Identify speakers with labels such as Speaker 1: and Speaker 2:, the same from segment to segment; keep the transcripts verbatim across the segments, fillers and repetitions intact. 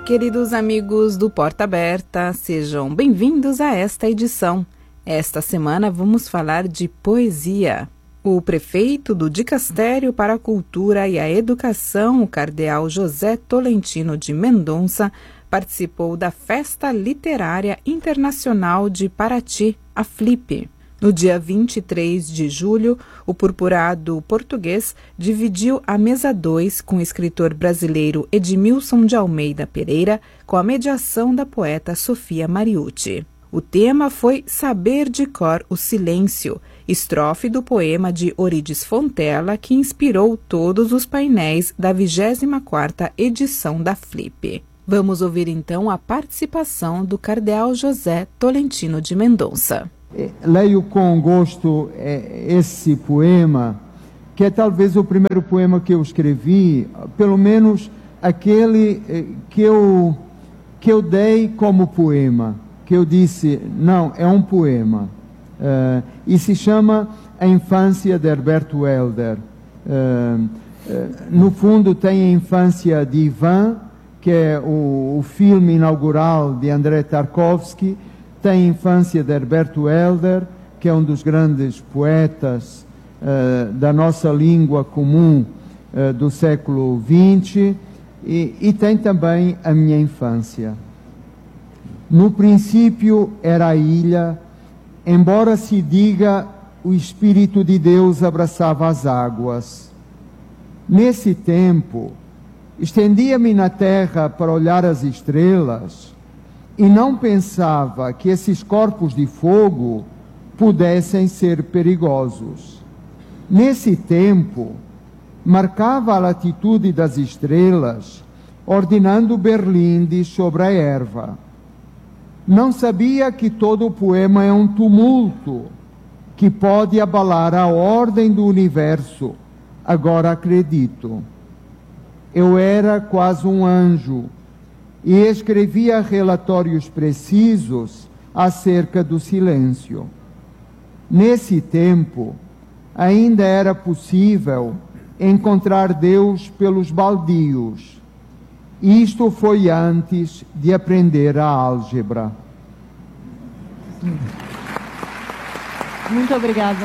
Speaker 1: Queridos amigos do Porta Aberta, sejam bem-vindos a esta edição. Esta semana vamos falar de poesia. O prefeito do Dicastério para a Cultura e a Educação, o cardeal José Tolentino de Mendonça, participou da Festa Literária Internacional de Paraty, a Flip. No dia vinte e três de julho, o purpurado português dividiu a mesa dois com o escritor brasileiro Edmilson de Almeida Pereira, com a mediação da poeta Sofia Mariucci. O tema foi Saber de Cor o Silêncio, estrofe do poema de Orides Fontella, que inspirou todos os painéis da vigésima quarta edição da Flip. Vamos ouvir então a participação do cardeal José Tolentino de Mendonça.
Speaker 2: Leio com gosto esse poema, que é talvez o primeiro poema que eu escrevi, pelo menos aquele que eu, que eu dei como poema, que eu disse, não, é um poema, uh, e se chama A Infância de Herberto Helder. Uh, uh, no fundo tem a infância de Ivan, que é o, o filme inaugural de Andrei Tarkovsky, tem a infância de Herberto Helder, que é um dos grandes poetas uh, da nossa língua comum uh, do século vinte, e, e tem também a minha infância. No princípio era a ilha, embora se diga o Espírito de Deus abraçava as águas. Nesse tempo, estendia-me na terra para olhar as estrelas, e não pensava que esses corpos de fogo pudessem ser perigosos. Nesse tempo, marcava a latitude das estrelas, ordenando berlindes sobre a erva. Não sabia que todo o poema é um tumulto, que pode abalar a ordem do universo. Agora acredito. Eu era quase um anjo, e escrevia relatórios precisos acerca do silêncio. Nesse tempo, ainda era possível encontrar Deus pelos baldios. Isto foi antes de aprender a álgebra.
Speaker 3: Muito obrigada.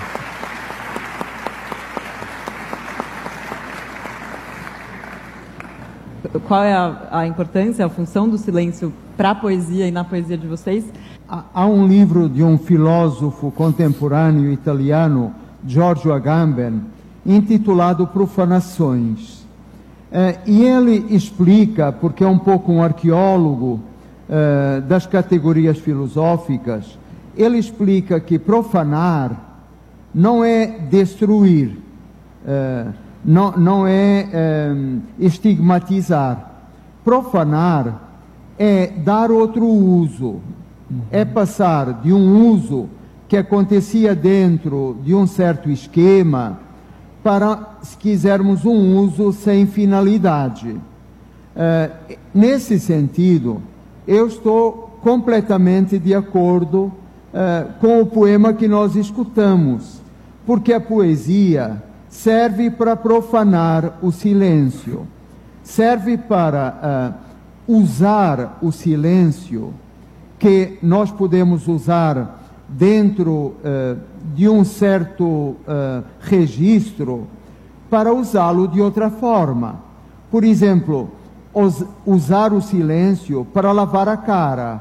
Speaker 3: Qual é a, a importância, a função do silêncio para a poesia e na poesia de vocês?
Speaker 2: Há um livro de um filósofo contemporâneo italiano, Giorgio Agamben, intitulado Profanações. Eh, e ele explica, porque é um pouco um arqueólogo eh, das categorias filosóficas, ele explica que profanar não é destruir, eh, Não, não é, é estigmatizar. Profanar é dar outro uso, é passar de um uso que acontecia dentro de um certo esquema para, se quisermos, um uso sem finalidade. É, nesse sentido, eu estou completamente de acordo é, com o poema que nós escutamos, porque a poesia serve para profanar o silêncio, serve para uh, usar o silêncio que nós podemos usar dentro uh, de um certo uh, registro para usá-lo de outra forma. Por exemplo, os, usar o silêncio para lavar a cara,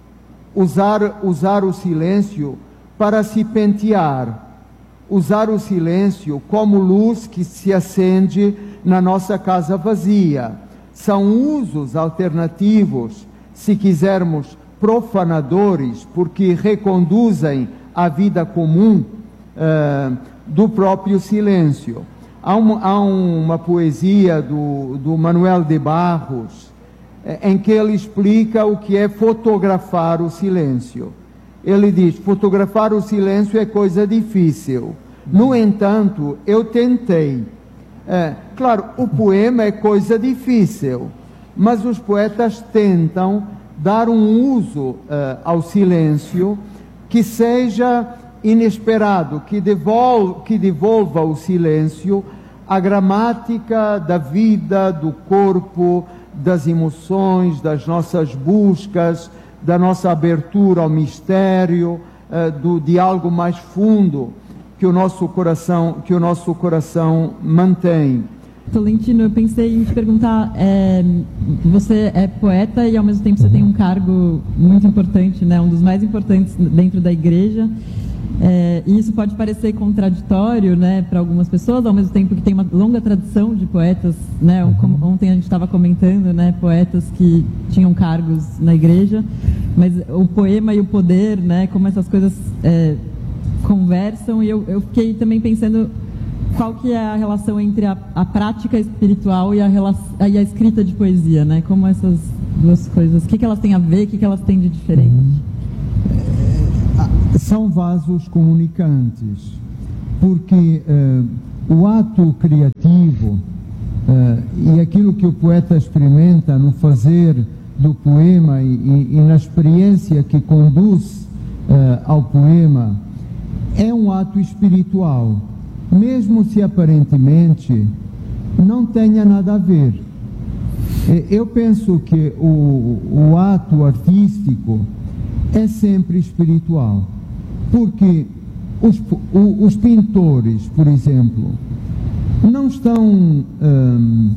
Speaker 2: usar, usar o silêncio para se pentear, usar o silêncio como luz que se acende na nossa casa vazia. São usos alternativos, se quisermos, profanadores, porque reconduzem à vida comum uh, do próprio silêncio. Há, um, há uma poesia do, do Manuel de Barros, em que ele explica o que é fotografar o silêncio. Ele diz, fotografar o silêncio é coisa difícil. No entanto, eu tentei. É, claro, o poema é coisa difícil, mas os poetas tentam dar um uso uh, ao silêncio que seja inesperado, que devolva, que devolva ao silêncio a gramática da vida, do corpo, das emoções, das nossas buscas, da nossa abertura ao mistério, uh, do, de algo mais fundo que o nosso coração, que o nosso coração mantém.
Speaker 3: Tolentino, eu pensei em te perguntar, é, você é poeta e ao mesmo tempo você tem um cargo muito importante, né, um dos mais importantes dentro da igreja, é, e isso pode parecer contraditório, né, para algumas pessoas, ao mesmo tempo que tem uma longa tradição de poetas, né, como ontem a gente estava comentando, né, poetas que tinham cargos na igreja, mas o poema e o poder, né, como essas coisas é, conversam, e eu, eu fiquei também pensando qual que é a relação entre a, a prática espiritual e a, e a escrita de poesia, né? Como essas duas coisas, o que, que elas têm a ver, o que, que elas têm de diferente?
Speaker 2: São vasos comunicantes, porque uh, o ato criativo uh, e aquilo que o poeta experimenta no fazer do poema e, e, e na experiência que conduz uh, ao poema é um ato espiritual, mesmo se aparentemente não tenha nada a ver. Eu penso que o, o ato artístico é sempre espiritual, porque os, os pintores, por exemplo, não estão hum,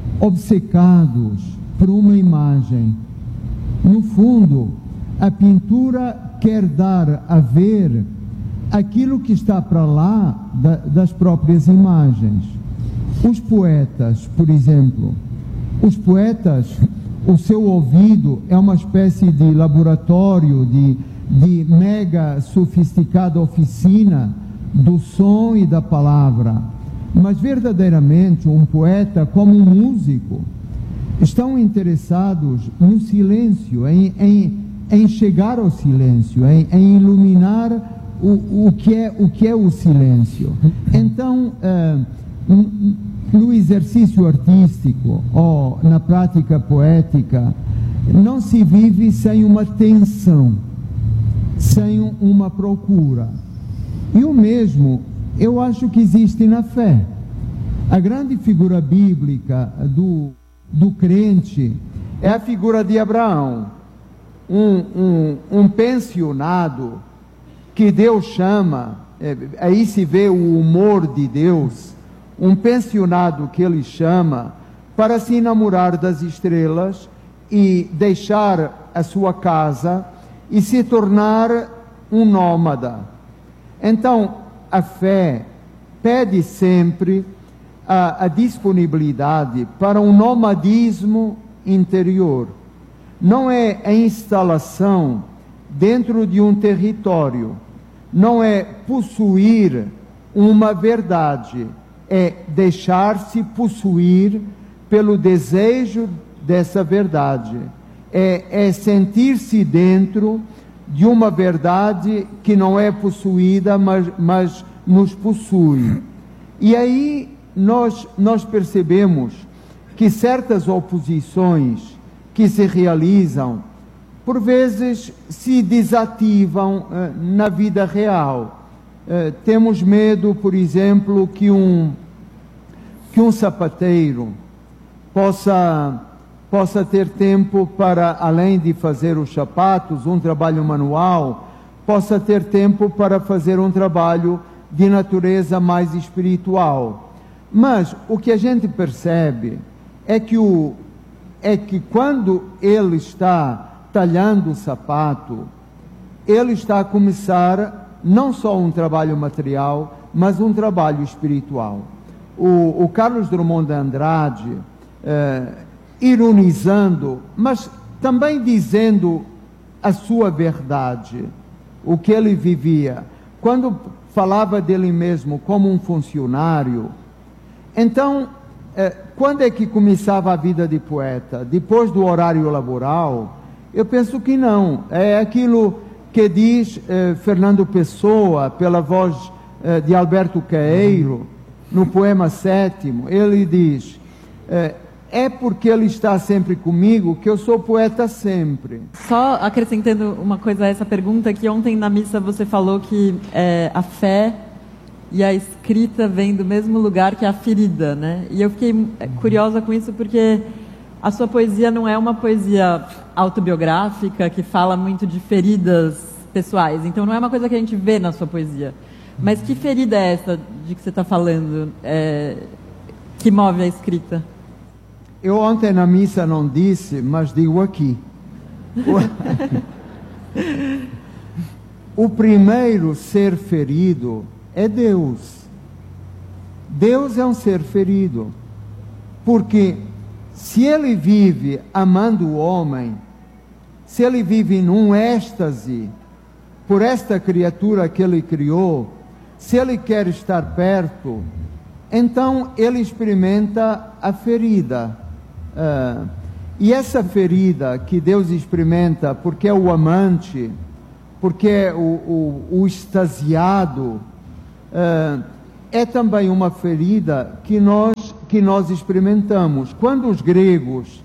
Speaker 2: obcecados por uma imagem. No fundo, a pintura quer dar a ver aquilo que está para lá da, das próprias imagens. Os poetas, por exemplo, os poetas, o seu ouvido é uma espécie de laboratório, de, de mega sofisticada oficina do som e da palavra. Mas verdadeiramente um poeta, como um músico, estão interessados no silêncio, em, em, em chegar ao silêncio, em, em iluminar O, o, que é, o que é o silêncio. Então, uh, no exercício artístico ou na prática poética, não se vive sem uma tensão, sem uma procura. E o mesmo, eu acho que existe na fé. A grande figura bíblica do, do crente é a figura de Abraão, um, um, um pensionado que Deus chama, é, aí se vê o humor de Deus, um pensionado que ele chama para se enamorar das estrelas e deixar a sua casa e se tornar um nômada. Então, a fé pede sempre a, a disponibilidade para um nomadismo interior. Não é a instalação dentro de um território, não é possuir uma verdade, é deixar-se possuir pelo desejo dessa verdade, é, é sentir-se dentro de uma verdade que não é possuída, mas, mas nos possui. E aí nós, nós percebemos que certas oposições que se realizam por vezes se desativam uh, na vida real. Uh, temos medo, por exemplo, que um, que um sapateiro possa, possa ter tempo para, além de fazer os sapatos, um trabalho manual, possa ter tempo para fazer um trabalho de natureza mais espiritual. Mas o que a gente percebe é que, o, é que quando ele está talhando o sapato, ele está a começar não só um trabalho material, mas um trabalho espiritual. O, o Carlos Drummond de Andrade, eh, ironizando, mas também dizendo a sua verdade, o que ele vivia, quando falava dele mesmo como um funcionário, então, eh, quando é que começava a vida de poeta? Depois do horário laboral? Eu penso que não. É aquilo que diz eh, Fernando Pessoa, pela voz eh, de Alberto Caeiro, no poema sétimo. Ele diz, eh, é porque ele está sempre comigo que eu sou poeta sempre.
Speaker 3: Só acrescentando uma coisa a essa pergunta, que ontem na missa você falou que eh, a fé e a escrita vêm do mesmo lugar que a ferida, né? E eu fiquei curiosa com isso porque a sua poesia não é uma poesia autobiográfica que fala muito de feridas pessoais. Então não é uma coisa que a gente vê na sua poesia. Mas que ferida é essa de que você está falando, é, que move a escrita?
Speaker 2: Eu ontem na missa não disse, mas digo aqui. O primeiro ser ferido é Deus. Deus é um ser ferido. Porque se Ele vive amando o homem, se Ele vive num êxtase por esta criatura que Ele criou, se Ele quer estar perto, então Ele experimenta a ferida. Uh, e essa ferida que Deus experimenta, porque é o amante, porque é o, o, o extasiado, uh, é também uma ferida que nós, que nós experimentamos. Quando os gregos,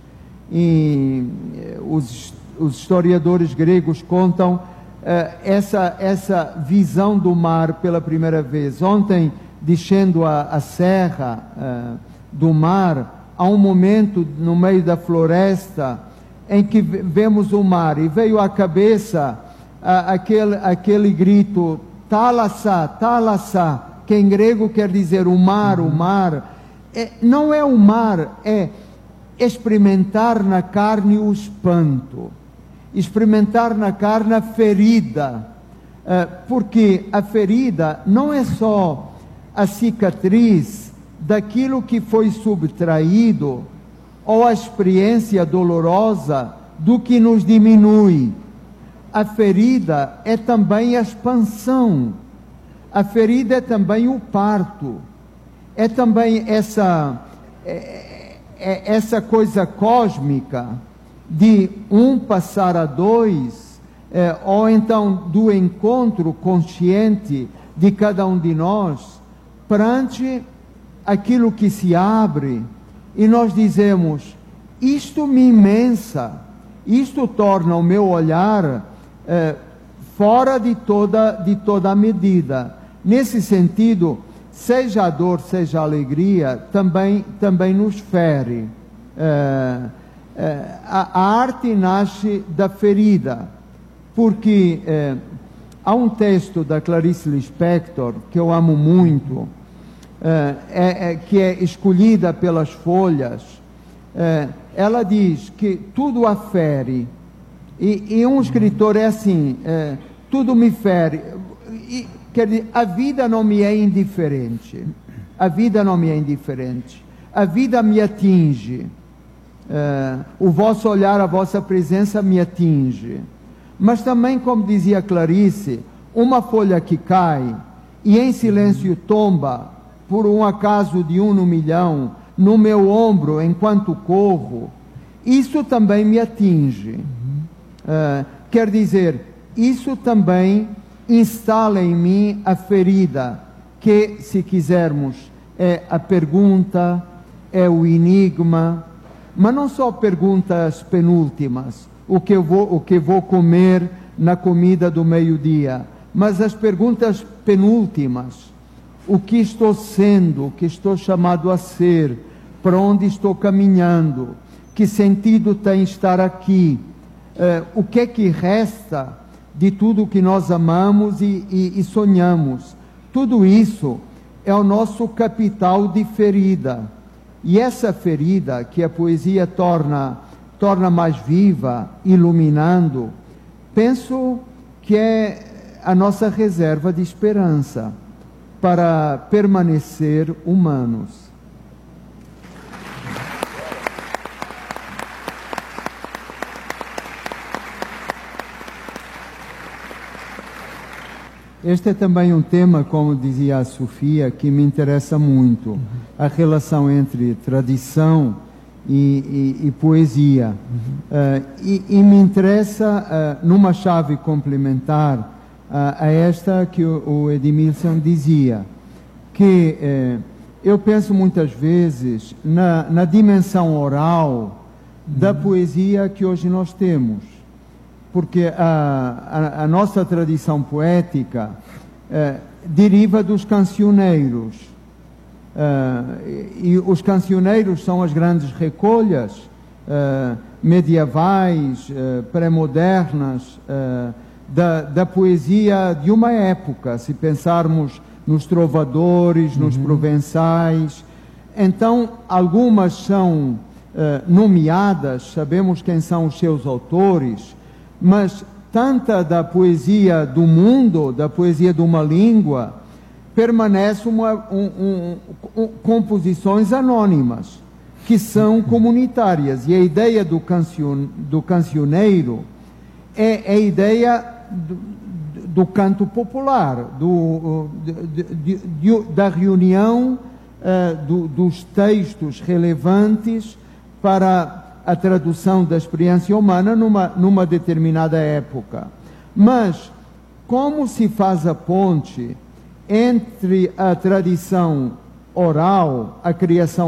Speaker 2: e, os, os historiadores gregos contam uh, essa, essa visão do mar pela primeira vez. Ontem, descendo a, a serra uh, do mar, há um momento no meio da floresta em que vemos o mar e veio à cabeça uh, aquele, aquele grito Thalassa, Thalassa, que em grego quer dizer o mar, o mar. É, não é o mar, é experimentar na carne o espanto, experimentar na carne a ferida, uh, porque a ferida não é só a cicatriz daquilo que foi subtraído ou a experiência dolorosa do que nos diminui. A ferida é também a expansão. A ferida é também o parto. É também essa, é, é, essa coisa cósmica de um passar a dois, é, ou então do encontro consciente de cada um de nós perante aquilo que se abre, e nós dizemos, isto me imensa, isto torna o meu olhar eh, fora de toda, de toda a medida. Nesse sentido, seja a dor, seja a alegria, também, também nos fere. Eh, eh, a, a arte nasce da ferida, porque eh, há um texto da Clarice Lispector, que eu amo muito, Uh, é, é, que é escolhida pelas folhas. Uh, ela diz que tudo a fere, e, e um escritor é assim, uh, tudo me fere, e, quer dizer, a vida não me é indiferente, a vida não me é indiferente, a vida me atinge, uh, o vosso olhar, a vossa presença me atinge, mas também, como dizia Clarice, uma folha que cai e em silêncio tomba por um acaso de um no milhão, no meu ombro enquanto corro, isso também me atinge. Uh, quer dizer, isso também instala em mim a ferida, que, se quisermos, é a pergunta, é o enigma, mas não só perguntas penúltimas, o que eu vou, o que vou comer na comida do meio-dia, mas as perguntas penúltimas. O que estou sendo, o que estou chamado a ser, para onde estou caminhando, que sentido tem estar aqui, uh, o que é que resta de tudo o que nós amamos e, e, e sonhamos. Tudo isso é o nosso capital de ferida. E essa ferida que a poesia torna, torna mais viva, iluminando, penso que é a nossa reserva de esperança para permanecer humanos. Este é também um tema, como dizia a Sofia, que me interessa muito. A relação entre tradição e, e, e poesia. Uhum. Uh, e, e me interessa uh, numa chave complementar a esta que o Edmilson dizia, que eh, eu penso muitas vezes na, na dimensão oral da uhum. poesia que hoje nós temos, porque a, a, a nossa tradição poética eh, deriva dos cancioneiros, uh, e os cancioneiros são as grandes recolhas uh, medievais, uh, pré-modernas, uh, da, da poesia de uma época, se pensarmos nos trovadores, nos uhum. provençais. Então, algumas são uh, nomeadas, sabemos quem são os seus autores, mas tanta da poesia do mundo, da poesia de uma língua, permanece uma, um, um, um, composições anônimas, que são comunitárias. E a ideia do, cancion, do cancioneiro é a ideia do, do canto popular, do, de, de, de, da reunião uh, do, dos textos relevantes para a tradução da experiência humana numa, numa determinada época. Mas como se faz a ponte entre a tradição oral, a criação